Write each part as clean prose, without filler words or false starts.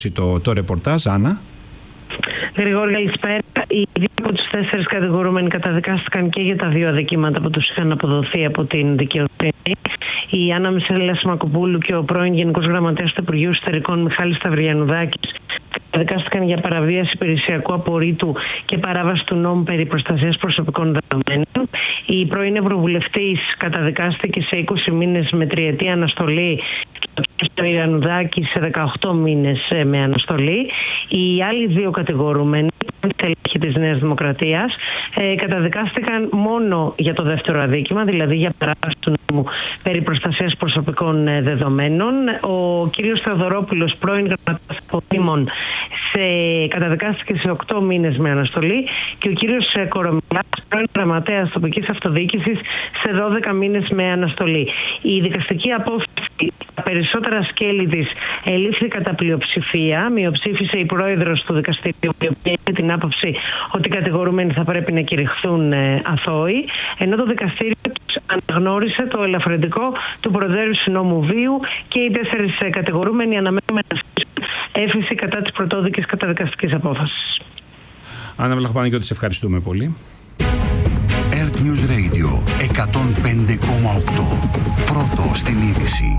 το ρεπορτάζ, Άννα. Γρηγόρη, καλησπέρα. Οι δύο από τους 4 κατηγορούμενοι καταδικάστηκαν και για τα 2 αδικήματα που τους είχαν αποδοθεί από την δικαιοσύνη. Η Άννα Μισελέα Σμακοπούλου και ο πρώην Γενικός Γραμματέας του Υπουργείου Εσωτερικών Μιχάλης Σταυριανουδάκης καταδικάστηκαν για παραβίαση υπηρεσιακού απορρίτου και παράβαση του νόμου περί προστασίας προσωπικών δεδομένων. Η πρώην Ευρωβουλευτής καταδικάστηκε σε 20 μήνες με 3ετή αναστολή και ο κ. Σταυριανουδάκης σε 18 μήνες με αναστολή. Οι άλλοι 2 κατηγορούμενοι, στελέχοι της Νέας Δημοκρατίας, καταδικάστηκαν μόνο για το δεύτερο αδίκημα, δηλαδή για παράβαση του νόμου περί προστασίας προσωπικών δεδομένων. Ο κ. Θεοδωρόπουλος, πρώην γραμματέας αποδήμων, καταδικάστηκε σε 8 μήνες με αναστολή και ο κ. Κορομιλάς, πρώην γραμματέας τοπικής αυτοδιοίκησης, σε 12 μήνες με αναστολή. Η δικαστική απόφαση, τα περισσότερα σκέλη της, ελήφθη κατά πλειοψηφία. Μειοψήφισε η πρόεδρος του δικαστηρίου, η οποία είχε την άποψη ότι οι κατηγορούμενοι θα πρέπει να κηρυχθούν αθώοι, ενώ το δικαστήριο αναγνώρισε το ελαφρυντικό του προδέρου συνόμου βίου και οι 4 κατηγορούμενοι αναμένουν έφεση κατά της πρωτόδικης καταδικαστικής απόφασης. Άννα Βλαχοπαναγιώτη, σε ευχαριστούμε πολύ. Earth News Radio 105,8. Πρώτο στην είδηση.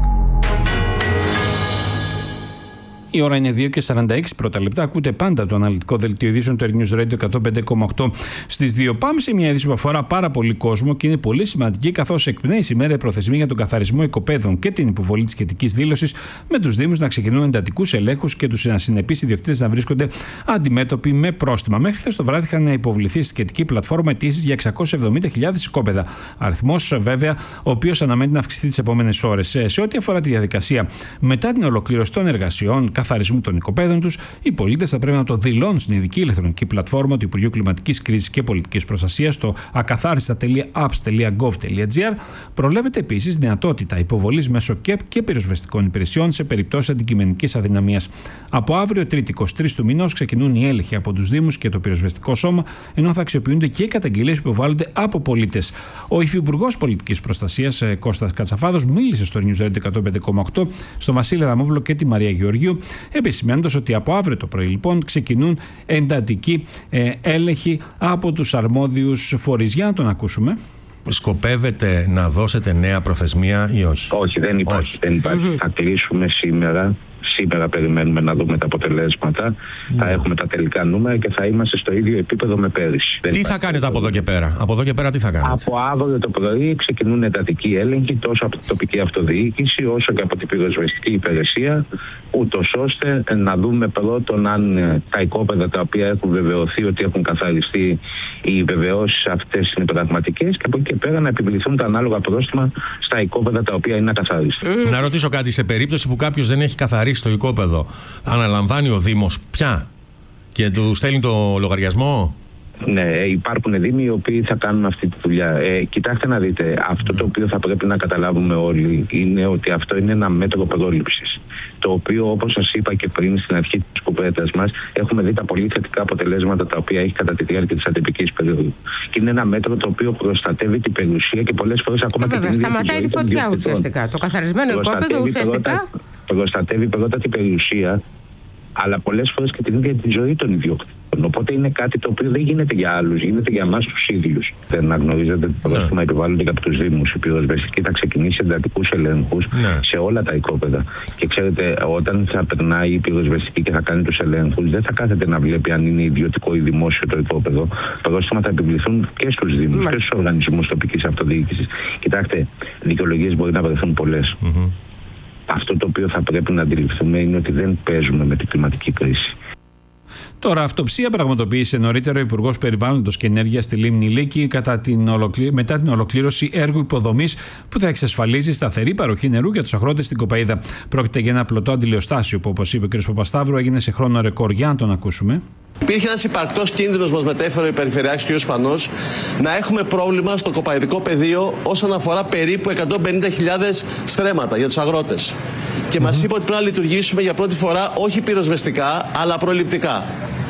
Η ώρα είναι 2 και 46 πρώτα λεπτά. Ακούτε πάντα το αναλυτικό δελτίο ειδήσεων του Earth News Radio 105,8 στις 2. Πάμε σε μια είδηση που αφορά πάρα πολύ κόσμο και είναι πολύ σημαντική, καθώς εκπνέει σήμερα η προθεσμία για τον καθαρισμό οικοπαίδων και την υποβολή της σχετικής δήλωσης, με τους Δήμους να ξεκινούν εντατικούς ελέγχους και τους ασυνεπείς ιδιοκτήτες να βρίσκονται αντιμέτωποι με πρόστιμα. Μέχρι χθες το βράδυ είχαν υποβληθεί στη σχετική πλατφόρμα αιτήσεις για 670.000 οικόπεδα. Αριθμός, βέβαια, ο οποίος αναμένεται να αυξηθεί τις επόμενες ώρες. Σε ό,τι αφορά τη διαδικασία μετά την ολοκλήρωση των εργασιών καθαρισμού των οικοπαίδων τους, οι πολίτες θα πρέπει να το δηλώνουν στην ειδική ηλεκτρονική πλατφόρμα του Υπουργείου Κλιματικής Κρίσης και Πολιτικής Προστασίας, το ακαθάριστα.apps.gov.gr. Προβλέπεται επίσης δυνατότητα υποβολής μέσω ΚΕΠ και πυροσβεστικών υπηρεσιών σε περιπτώσεις αντικειμενικής αδυναμίας. Από αύριο, 3η 23 του μηνός, ξεκινούν οι έλεγχοι από τους Δήμους και το πυροσβεστικό σώμα, ενώ θα αξιοποιούνται και οι καταγγελίες που υποβάλλονται από πολίτες. Ο Υφυπουργός Πολιτικής Προστασίας, Κώστας Κατσαφάδος, μίλησε στο News Radio 105,8 στον Βασίλη Αδαμόπουλο και τη Μαρία Γεωργίου, επισημαίνοντας ότι από αύριο το πρωί λοιπόν ξεκινούν εντατικοί έλεγχοι από τους αρμόδιους φορείς. Για να τον ακούσουμε. Σκοπεύετε να δώσετε νέα προθεσμία ή όχι? Όχι, δεν υπάρχει. Δεν υπάρχει. Θα κλείσουμε σήμερα. Σήμερα περιμένουμε να δούμε τα αποτελέσματα. Θα έχουμε τα τελικά νούμερα και θα είμαστε στο ίδιο επίπεδο με πέρυσι. Τι θα κάνετε από εδώ και πέρα? Από εδώ και πέρα τι θα κάνετε? Από αύριο το πρωί ξεκινούν εντατικοί έλεγχοι τόσο από την τοπική αυτοδιοίκηση όσο και από την πυροσβεστική υπηρεσία, ούτως ώστε να δούμε πρώτον αν τα οικόπεδα τα οποία έχουν βεβαιωθεί ότι έχουν καθαριστεί, οι βεβαιώσεις αυτές είναι πραγματικές, και από εκεί και πέρα να επιβληθούν τα ανάλογα πρόστιμα στα οικόπεδα τα οποία είναι ακαθαρίστα. Να ρωτήσω κάτι, σε περίπτωση που κάποιος δεν έχει καθαρίσει στο οικόπεδο, αναλαμβάνει ο Δήμος πια και του στέλνει το λογαριασμό? Ναι, υπάρχουν δήμοι οι οποίοι θα κάνουν αυτή τη δουλειά. Κοιτάξτε να δείτε, αυτό το οποίο θα πρέπει να καταλάβουμε όλοι είναι ότι αυτό είναι ένα μέτρο πρόληψης. Το οποίο, όπως σας είπα και πριν στην αρχή της κουβέντας μας, έχουμε δει τα πολύ θετικά αποτελέσματα τα οποία έχει κατά τη διάρκεια της ατυπικής περίοδου. Και είναι ένα μέτρο το οποίο προστατεύει την περιουσία και πολλές φορές ακόμα και την ίδια σταματάει τη φωτιά ουσιαστικά. Το καθαρισμένο οικόπεδο ουσιαστικά προστατεύει πρώτα την περιουσία, αλλά πολλές φορές και την ίδια τη ζωή των ιδιοκτήτων. Οπότε είναι κάτι το οποίο δεν γίνεται για άλλους, γίνεται για εμάς τους ίδιους. Να γνωρίζετε ότι το πρόστιμα επιβάλλονται από τους Δήμους. Η πυροσβεστική θα ξεκινήσει εντατικούς ελέγχους σε όλα τα οικόπεδα. Και ξέρετε, όταν θα περνάει η πυροσβεστική και θα κάνει τους ελέγχους, δεν θα κάθεται να βλέπει αν είναι ιδιωτικό ή δημόσιο το οικόπεδο. Πρόστιμα θα επιβληθούν και στους Δήμους και στους οργανισμούς τοπικής αυτοδιοίκησης. Κοιτάξτε, δικαιολογίες μπορεί να βρεθούν πολλές. Αυτό το οποίο θα πρέπει να αντιληφθούμε είναι ότι δεν παίζουμε με την κλιματική κρίση. Τώρα, αυτοψία πραγματοποίησε νωρίτερα ο Υπουργός Περιβάλλοντος και Ενέργειας στη Λίμνη Λύκη μετά την ολοκλήρωση έργου υποδομής που θα εξασφαλίζει σταθερή παροχή νερού για τους αγρότες στην Κοπαΐδα. Πρόκειται για ένα πλωτό αντιλιοστάσιο που, όπως είπε ο κ. Παπασταύρου, έγινε σε χρόνο ρεκόρ. Για να τον ακούσουμε. Υπήρχε ένας υπαρκτός κίνδυνος, μας μετέφερε ο Περιφερειάρχης κ. Σπανός, να έχουμε πρόβλημα στο κοπαηδικό πεδίο όσον αφορά περίπου 150.000 στρέμματα για τους αγρότες. Και μας είπε ότι πρέπει να λειτουργήσουμε για πρώτη φορά όχι πυροσβεστικά, αλλά προληπτικά.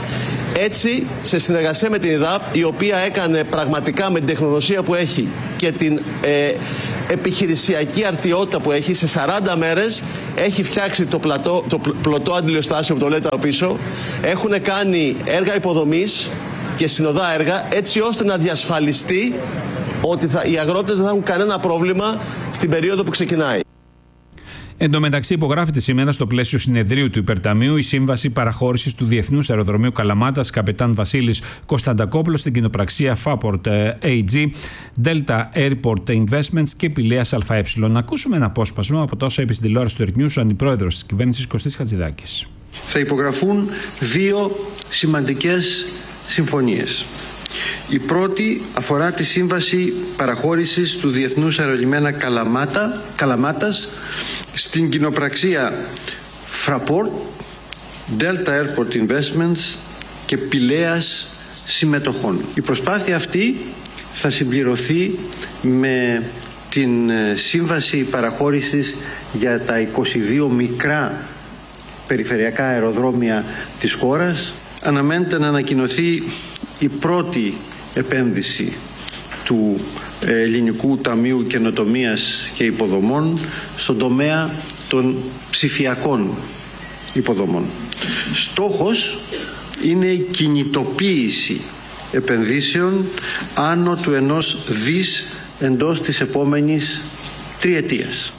Έτσι, σε συνεργασία με την ΕΔΑΠ, η οποία έκανε πραγματικά με την τεχνογνωσία που έχει και την επιχειρησιακή αρτιότητα που έχει. Σε 40 μέρες έχει φτιάξει το πλωτό αντιλιοστάσιο που το λέτε από πίσω. Έχουν κάνει έργα υποδομής και συνοδά έργα, έτσι ώστε να διασφαλιστεί ότι οι αγρότες δεν θα έχουν κανένα πρόβλημα στην περίοδο που ξεκινάει. Εν τω μεταξύ, υπογράφεται σήμερα στο πλαίσιο συνεδρίου του Υπερταμείου η σύμβαση παραχώρησης του Διεθνούς Αεροδρομίου Καλαμάτας Καπετάν Βασίλης Κωνσταντακόπουλος στην κοινοπραξία Fraport AG, Delta Airport Investments και Πηλαίας ΑΕ. Να ακούσουμε ένα απόσπασμα από τόσο είπε στην τηλεόραση του Earth News ο αντιπρόεδρος της κυβέρνησης Κωστής Χατζηδάκης. Θα υπογραφούν 2 σημαντικές συμφωνίες. Η πρώτη αφορά τη σύμβαση παραχώρησης του Διεθνούς Αερολιμένα Καλαμάτας στην κοινοπραξία Fraport, Delta Airport Investments και Πηλαίας συμμετοχών. Η προσπάθεια αυτή θα συμπληρωθεί με την σύμβαση παραχώρησης για τα 22 μικρά περιφερειακά αεροδρόμια της χώρας. Αναμένεται να ανακοινωθεί η πρώτη επένδυση του Ελληνικού Ταμείου Καινοτομίας και Υποδομών στον τομέα των ψηφιακών υποδομών. Στόχος είναι η κινητοποίηση επενδύσεων άνω του 1 δις εντός της επόμενης τριετίας.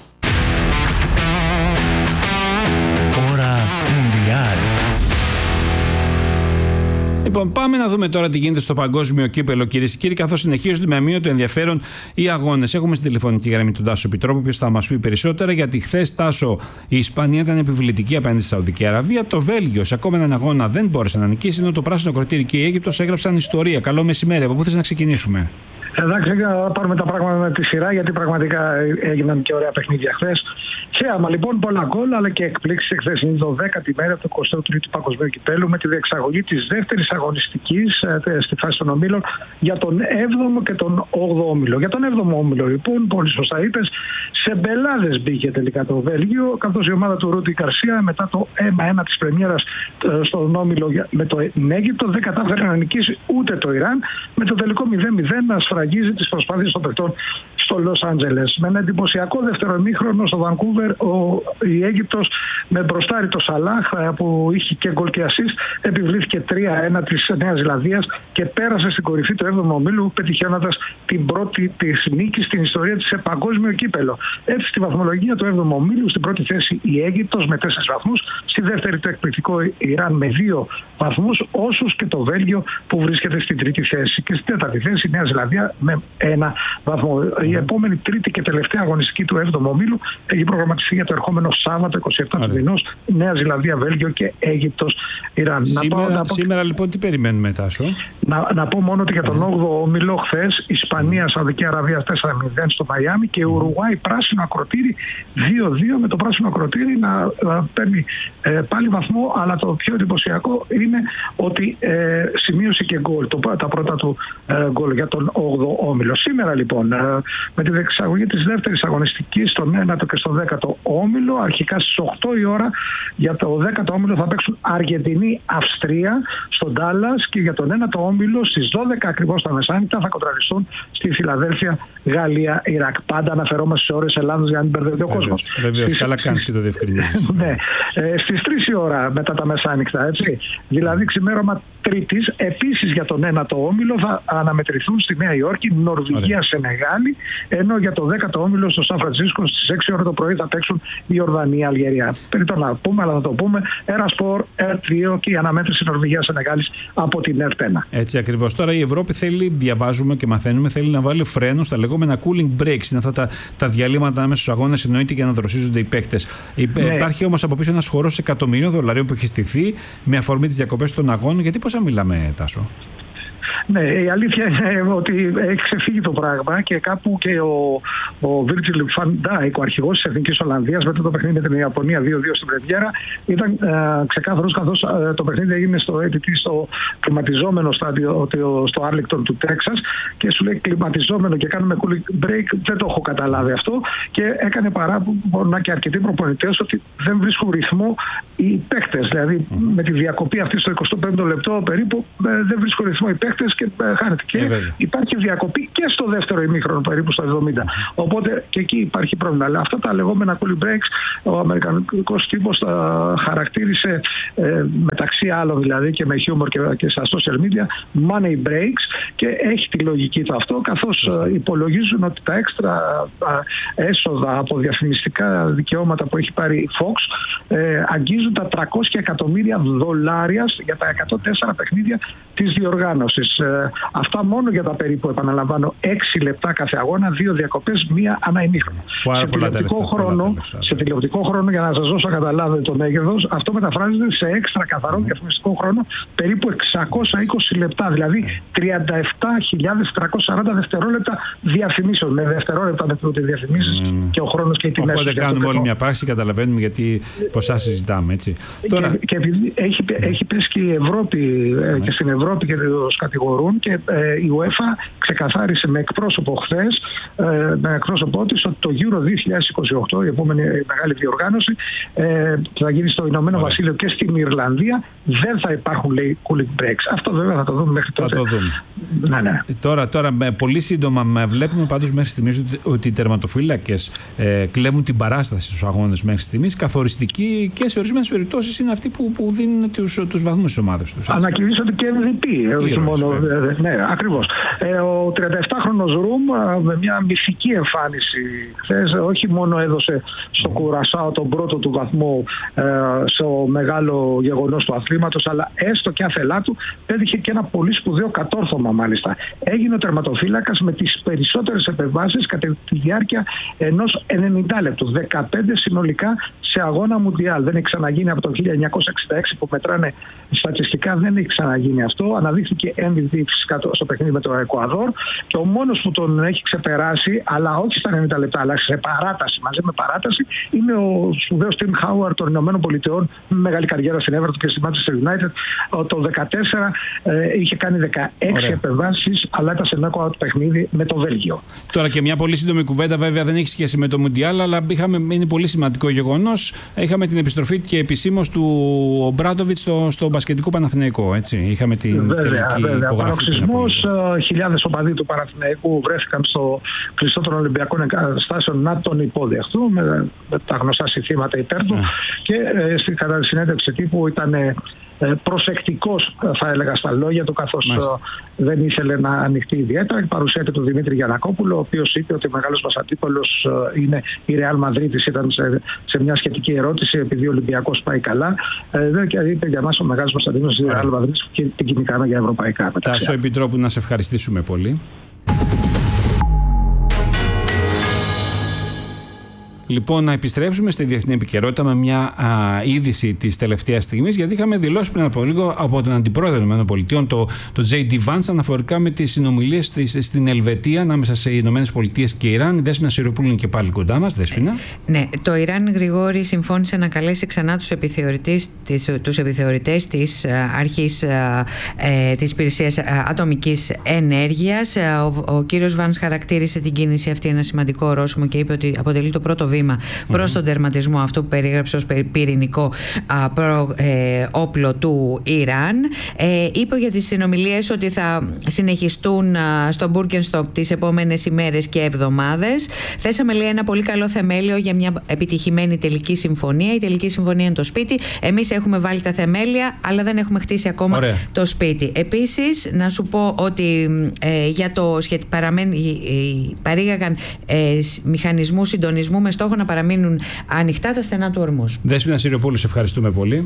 Λοιπόν, πάμε να δούμε τώρα τι γίνεται στο παγκόσμιο κύπελο, κυρίες και κύριοι, καθώς συνεχίζονται με αμύωτο ενδιαφέρον οι αγώνες. Έχουμε στην τηλεφωνική γραμμή τον Τάσο Επιτρόπου, ο οποίος θα μας πει περισσότερα, γιατί χθες, Τάσο, η Ισπανία ήταν επιβλητική απέναντι στη Σαουδική Αραβία. Το Βέλγιο σε ακόμα έναν αγώνα δεν μπόρεσε να νικήσει, ενώ το πράσινο κροτήρι και η Αίγυπτος έγραψαν ιστορία. Καλό μεσημέρι. Από πού θες να ξεκινήσουμε? Εντάξει, θα πάρουμε τα πράγματα με τη σειρά, γιατί πραγματικά έγιναν και ωραία παιχνίδια χθες. Θέαμα λοιπόν, πολλά γκολ, αλλά και εκπλήξεις. Χθες είναι το 10η μέρα του 23ου Παγκοσμίου Κυπέλου, με τη διεξαγωγή της δεύτερης αγωνιστικής στη φάση των ομίλων για τον 7ο και τον 8ο όμιλο. Για τον 7ο όμιλο, λοιπόν, πολύ σωστά είπες, σε μπελάδες μπήκε τελικά το Βέλγιο, καθώς η ομάδα του Ρούτι Γκαρσία μετά το 1-1 της πρεμιέρας στον όμιλο με το Αίγυπτο δεν κατάφερε να νικήσει ούτε το Ιράν, με το τελικό 0-0 να σφραγίζει τις προσπάθειες των παιχτών στο Λος Άντζελες. Με ένα εντυπωσιακό δεύτερο ημίχρονο στο Βανκούβερ, η Αίγυπτος με μπροστάρι το Σαλάχ που είχε και γκολ και ασίστ επιβλήθηκε 3-1 της Νέας Ζηλανδίας και πέρασε στην κορυφή του 7ου ομίλου, πετυχαίνοντας την πρώτη της νίκη στην ιστορία της σε παγκόσμιο κύπελο. Έτσι, στη βαθμολογία του 7ου ομίλου, στην πρώτη θέση η Αίγυπτος με 4 βαθμούς, στη δεύτερη το εκπληκτικό Ιράν με 2 βαθμούς, όσους και το Βέλγιο που βρίσκεται στην τρίτη θέση. Και στη τέταρτη θέση η Νέα Ζηλανδία με 1 βαθμό. Η επόμενη τρίτη και τελευταία αγωνιστική του 7ου ομίλου έχει προγραμματιστεί για το ερχόμενο Σάββατο 27 του μηνός, Νέα Ζηλανδία, Βέλγιο και Αίγυπτος, Ιράν. Σήμερα λοιπόν τι περιμένουμε, Τάσο? Να πω μόνο ότι για τον 8ο όμιλο χθες Ισπανία, Σαουδική Αραβία 4-0 στο Μαϊάμι και Ουρουγουάη πράσινο ακροτήρι 2-2, με το πράσινο ακροτήρι να παίρνει πάλι βαθμό, αλλά το πιο εντυπωσιακό είναι ότι σημείωσε και γκολ, τα πρώτα του γκολ για τον 8ο όμιλο. Σήμερα λοιπόν με τη διεξαγωγή της δεύτερης αγωνιστικής στον 9ο και στον 10ο όμιλο, αρχικά στις 8 η ώρα για το 10ο όμιλο θα παίξουν Αργεντινή-Αυστρία στον Ντάλλας, και για τον 9ο όμιλο στις 12 ακριβώς τα μεσάνυχτα θα κοντραριστούν στη Φιλαδέλφια, Γαλλία-Ιράκ. Πάντα αναφερόμαστε σε ώρες Ελλάδος για να μην μπερδεύεται ο κόσμος. Βεβαίως, καλά κάνεις και το διευκρινίζεις. Ναι. Στις 3 η ώρα μετά τα μεσάνυχτα, έτσι. Δηλαδή ξημέρωμα Τρίτης, επίσης για τον 9ο όμιλο θα αναμετρηθούν στη Νέα Υόρκη Νορβηγία-Σενεγάλη, ενώ για το 10ο όμιλο στο Σαν Φρανσίσκο στις 6 ώρα το πρωί θα παίξουν η Ορδανία-Αλγερία. Περί το να πούμε, αλλά θα το πούμε, Ερασπορ, Ερτ2 και η αναμέτρηση Νορβηγίας-Σενεγάλης από την Ερτ1. Έτσι ακριβώς. Τώρα η Ευρώπη θέλει, διαβάζουμε και μαθαίνουμε, θέλει να βάλει φρένο στα λεγόμενα cooling breaks. Είναι αυτά τα διαλύματα ανάμεσα στους αγώνες, εννοείται, για να δροσίζονται οι παίκτες. Ναι. Υπάρχει όμως από πίσω ένας χορός $1.000.000 που έχει στηθεί με αφορμή τις διακοπές των αγώνων. Γιατί πόσα μιλάμε, Τάσο? Ναι, η αλήθεια είναι ότι έχει ξεφύγει το πράγμα και κάπου και ο Virgil van Dijk, ο αρχηγός της Εθνικής Ολλανδίας, μετά το παιχνίδι με την Ιαπωνία 2-2 στην πρεμιέρα, ήταν ξεκάθαρος, καθώς το παιχνίδι έγινε στο κλιματιζόμενο στάδιο στο Arlington του Τέξας, και σου λέει κλιματιζόμενο και κάνουμε cooling break, δεν το έχω καταλάβει αυτό, και έκανε παράπονα και αρκετοί προπονητές ότι δεν βρίσκουν ρυθμό οι παίκτες. Δηλαδή με τη διακοπή αυτή στο 25ο λεπτό περίπου δεν βρίσκουν ρυθμό οι παίκτες βολές και χάνεται. Και υπάρχει διακοπή και στο δεύτερο ημίχρονο, περίπου στο 70. Οπότε και εκεί υπάρχει πρόβλημα. Αλλά αυτά τα λεγόμενα cooling breaks, ο αμερικανικός τύπος τα χαρακτήρισε μεταξύ άλλων δηλαδή και με χιούμορ και στα social media money breaks, και έχει τη λογική του αυτό, καθώς υπολογίζουν ότι τα έξτρα έσοδα από διαφημιστικά δικαιώματα που έχει πάρει η Fox αγγίζουν τα $300 εκατομμύρια για τα 104 παιχνίδια της διοργάνωσης. Αυτά μόνο για τα περίπου, επαναλαμβάνω, 6 λεπτά κάθε αγώνα, 2 διακοπές, 1 ανά ημίχρονο. Σε τηλεοπτικό χρόνο, για να σας δώσω να καταλάβετε το μέγεθος, αυτό μεταφράζεται σε έξτρα καθαρό διαφημιστικό χρόνο περίπου 620 λεπτά, δηλαδή 37.340 δευτερόλεπτα διαφημίσεων. Με δευτερόλεπτα μετρούνται οι διαφημίσεις και ο χρόνος και οι τιμές. Οπότε κάνουμε όλη μια πράξη, καταλαβαίνουμε γιατί ποσά συζητάμε. Έτσι. Τώρα... Και επειδή έχει πέσει και η Ευρώπη και στην Ευρώπη και τους κατηγορούν, και η UEFA ξεκαθάρισε με εκπρόσωπο χθες, με εκπρόσωπό της, ότι το Euro 2028, η επόμενη μεγάλη διοργάνωση, θα γίνει στο Ηνωμένο Βασίλειο και στην Ιρλανδία, δεν θα υπάρχουν, λέει, cooling breaks. Αυτό βέβαια θα το δούμε μέχρι τότε. Θα το δούμε. Ναι. Τώρα πολύ σύντομα βλέπουμε πάντως μέχρι στιγμής ότι οι τερματοφύλακες κλέβουν την παράσταση στους αγώνες μέχρι στιγμής. Καθοριστική και σε ορισμένες περιπτώσεις είναι αυτοί που δίνουν τους βαθμούς στις ομάδες τους. Ανακοινήσατε και MVP. Όχι μόνο. Ναι, ακριβώς. Ο 37χρονος Ρουμ με μια μυθική εμφάνιση χθες, όχι μόνο έδωσε στο Κουρασάο τον πρώτο του βαθμό στο μεγάλο γεγονός του αθλήματος, αλλά έστω και άθελά του πέτυχε και ένα πολύ σπουδαίο κατόρθωμα μάλιστα. Έγινε ο τερματοφύλακας με τις περισσότερες επεμβάσεις κατά τη διάρκεια ενός 90 λεπτού. 15 συνολικά σε αγώνα Μουντιάλ. Δεν έχει ξαναγίνει από το 1966 που μετράνε στατιστικά, δεν έχει ξαναγίνει αυτό. Αναδείχθηκε MVP φυσικά στο παιχνίδι με το Εκουαδόρ, και ο μόνος που τον έχει ξεπεράσει, αλλά όχι στα 90 λεπτά, αλλά σε παράταση, μαζί με παράταση, είναι ο σπουδαίος Tim Howard των Ηνωμένων Πολιτειών, με μεγάλη καριέρα στην Everton και στη Manchester United. Το 2014 είχε κάνει 16 επεμβάσεις, αλλά ήταν σε knockout παιχνίδι με το Βέλγιο. Τώρα και μια πολύ σύντομη κουβέντα, βέβαια δεν έχει σχέση με το Μουντιάλ, αλλά είναι πολύ σημαντικό γεγονός. Είχαμε την επιστροφή και επισήμως του Ομπράντοβιτς στο μπασκετικό Παναθηναϊκό. Έτσι. Είχαμε την τελική υπογραφή. Παροξυσμός, χιλιάδες οπαδοί του Παναθηναϊκού βρέθηκαν στο κλειστό των Ολυμπιακών Εγκαταστάσεων να τον υποδεχθούν με τα γνωστά συνθήματα υπέρ του, και κατά τη συνέντευξη τύπου ήταν προσεκτικός, θα έλεγα, στα λόγια του, καθώς δεν ήθελε να ανοιχτεί ιδιαίτερα. Η παρουσία του Δημήτρη Γιαννακόπουλο, ο οποίος είπε ότι ο μεγάλος μας αντίπαλος είναι η Ρεάλ Μαδρίτης, ήταν σε μια σχετική ερώτηση, επειδή ο Ολυμπιακός πάει καλά. Και είπε για μας ο μεγάλος μας αντίπαλος είναι η Ρεάλ Μαδρίτης, και την κυνηγάμε για ευρωπαϊκά. Τάσο Επιτρόπου, να σε ευχαριστήσουμε πολύ. Λοιπόν, να επιστρέψουμε στη διεθνή επικαιρότητα με μια είδηση της τελευταίας στιγμής, γιατί είχαμε δηλώσει πριν από λίγο από τον Αντιπρόεδρο των ΗΠΑ, το J.D. Vance, αναφορικά με τις συνομιλίες στην Ελβετία ανάμεσα σε ΗΠΑ και Ιράν. Η Δέσποινα Σιροπούλου είναι και πάλι κοντά μας. Δέσποινα. Ναι, το Ιράν, Γρηγόρη, συμφώνησε να καλέσει ξανά τους επιθεωρητές της αρχής της υπηρεσίας ατομικής ενέργειας. Ο κύριος Vance χαρακτήρισε την κίνηση αυτή ένα σημαντικό ορόσημο και είπε ότι αποτελεί το πρώτο βήμα προς τον τερματισμό αυτού που περίγραψε ως πυρηνικό όπλο του Ιράν. Είπε για τις συνομιλίες ότι θα συνεχιστούν στο Μπουργκενστοκ τις επόμενες ημέρες και εβδομάδες. Θέσαμε, λέει, ένα πολύ καλό θεμέλιο για μια επιτυχημένη τελική συμφωνία. Η τελική συμφωνία είναι το σπίτι. Εμείς έχουμε βάλει τα θεμέλια, αλλά δεν έχουμε χτίσει ακόμα το σπίτι. Επίσης, να σου πω ότι για το παρήγαγαν μηχανισμούς συντονισμού με στόχο να παραμείνουν ανοιχτά τα στενά του Ορμούζ. Δέσποινα Σιροπούλου, σε ευχαριστούμε πολύ.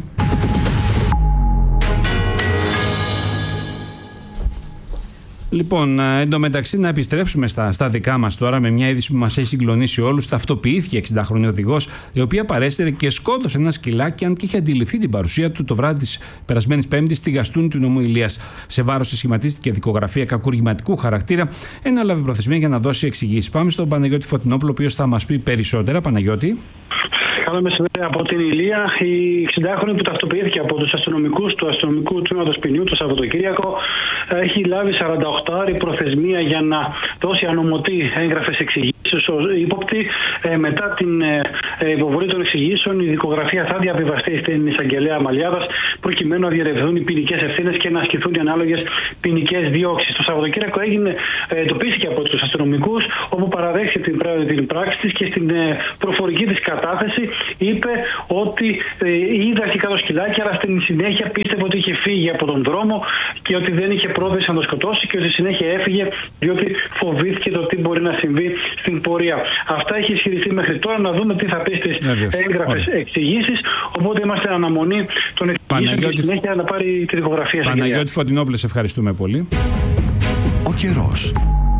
Λοιπόν, εντωμεταξύ να επιστρέψουμε στα δικά μας τώρα με μια είδηση που μας έχει συγκλονίσει όλους. Ταυτοποιήθηκε 60χρονη οδηγός, η οποία παρέστερε και σκότωσε ένα σκυλάκι, αν και είχε αντιληφθεί την παρουσία του το βράδυ της περασμένης Πέμπτης στη Γαστούνη του νομού Ηλίας. Σε βάρος της σχηματίστηκε δικογραφία κακουργηματικού χαρακτήρα, έναλαβε προθεσμία για να δώσει εξηγήσεις. Πάμε στον Παναγιώτη Φωτεινόπουλο, ο οποίος θα μας πει περισσότερα. Παναγιώτη. Καλό μεσημέρι από την Ηλία. Η 60χρονη που ταυτοποιήθηκε από τους αστυνομικούς του αστυνομικού τμήματος ποινιού το Σαββατοκύριακο έχει λάβει 48 ώρες προθεσμία για να δώσει ανωμοτή έγγραφες εξηγήσεις ύποπτη. Μετά την υποβολή των εξηγήσεων, η δικογραφία θα διαβιβαστεί στην εισαγγελέα Μαλιάδας, προκειμένου να διερευνηθούν οι ποινικές ευθύνες και να ασκηθούν οι ανάλογες ποινικές διώξεις. Το Σαββατοκύριακο εντοπίστηκε από τους αστυνομικούς, όπου παραδέχθηκε την πράξη της και στην προφορική της κατάθεση είπε ότι είδε αρχικά το σκυλάκι, αλλά στην συνέχεια πίστευε ότι είχε φύγει από τον δρόμο και ότι δεν είχε πρόθεση να το σκοτώσει και ότι συνέχεια έφυγε διότι φοβήθηκε το τι μπορεί να συμβεί στην πορεία. Αυτά έχει ισχυριστεί μέχρι τώρα. Να δούμε τι θα πει στις έγγραφες εξηγήσεις. Οπότε είμαστε αναμονή των εξηγήσεων και συνέχεια να πάρει τη δικογραφία. Παναγιώτη Φωτεινόπουλε, ευχαριστούμε πολύ. Ο καιρός.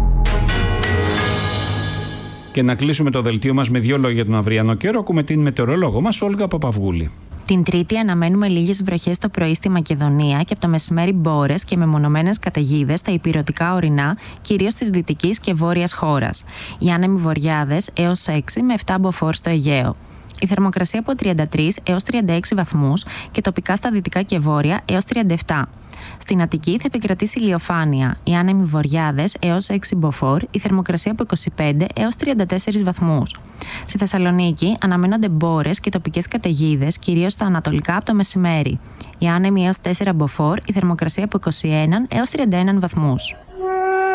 Και να κλείσουμε το δελτίο μας με 2 λόγια για τον αυριανό καιρό. Ακούμε την μετεωρολόγο μας, Όλγα Παπαυγούλη. Την Τρίτη αναμένουμε λίγες βροχές το πρωί στη Μακεδονία και από το μεσημέρι μπόρες και μεμονωμένες καταιγίδες στα υπηρετικά ορεινά, κυρίως της δυτικής και βόρειας χώρας. Οι άνεμοι βορειάδες έως 6 με 7 μποφόρ στο Αιγαίο. Η θερμοκρασία από 33 έως 36 βαθμούς και τοπικά στα δυτικά και βόρεια έως 37. Στην Αττική θα επικρατήσει ηλιοφάνεια. Οι άνεμοι βορειάδες έως 6 μποφόρ, η θερμοκρασία από 25 έως 34 βαθμούς. Στη Θεσσαλονίκη αναμένονται μπόρες και τοπικές καταιγίδες, κυρίως στα ανατολικά από το μεσημέρι. Οι άνεμοι έως 4 μποφόρ, η θερμοκρασία από 21 έως 31 βαθμούς.